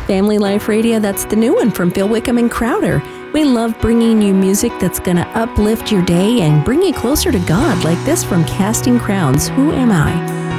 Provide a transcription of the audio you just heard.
Family Life Radio, that's the new one from Phil Wickham and Crowder. We love bringing you music that's going to uplift your day and bring you closer to God, like this from Casting Crowns, Who Am I?